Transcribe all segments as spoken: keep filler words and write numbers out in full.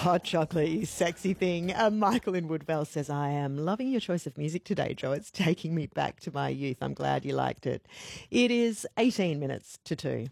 hot chocolate, you sexy thing. Uh, Michael in Woodvale says, I am loving your choice of music today, Joe. It's taking me back to my youth. I'm glad you liked it. It is eighteen minutes to two.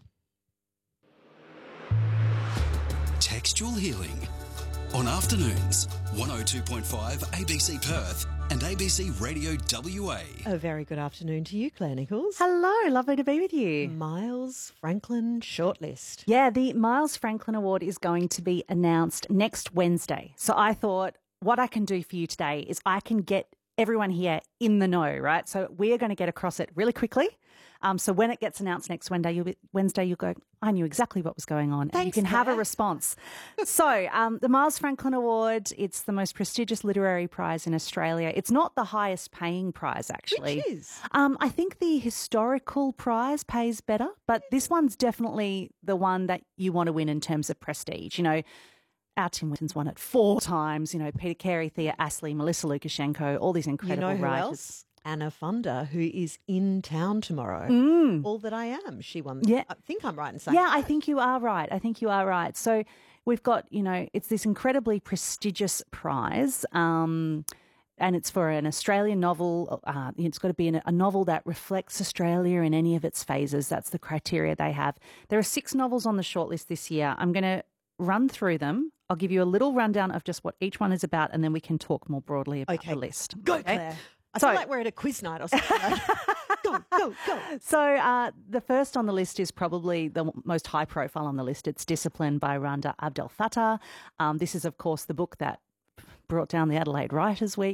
Textual healing on afternoons, one oh two point five A B C Perth and A B C Radio W A. A very good afternoon to you, Claire Nichols. Hello, lovely to be with you. Miles Franklin shortlist. Yeah, the Miles Franklin Award is going to be announced next Wednesday. So I thought what I can do for you today is I can get everyone here in the know, right? So we're going to get across it really quickly. Um, so when it gets announced next Wednesday, you'll be, Wednesday, you'll go, I knew exactly what was going on. Thanks, and you can Claire. have a response. So um, the Miles Franklin Award, it's the most prestigious literary prize in Australia. It's not the highest paying prize, actually. Which is? Um, I think the historical prize pays better, but this one's definitely the one that you want to win in terms of prestige. You know, our Tim Winton's won it four times. You know, Peter Carey, Thea Astley, Melissa Lukashenko, all these incredible You know who writers. else? Anna Fonda, who is in town tomorrow. Mm. All That I Am. She won. Yeah. I think I'm right in saying Yeah, that. I think you are right. I think you are right. So we've got, you know, it's this incredibly prestigious prize. Um, and it's for an Australian novel. Uh, it's got to be a novel that reflects Australia in any of its phases. That's the criteria they have. There are six novels on the shortlist this year. I'm going to run through them. I'll give you a little rundown of just what each one is about, and then we can talk more broadly about Okay. the list. Go, Okay? Claire. I So- feel like we're at a quiz night or something. Go, go, go. So uh, the first on the list is probably the most high profile on the list. It's Discipline by Randa Abdel Fattah. Um, this is, of course, the book that brought down the Adelaide Writers' Week.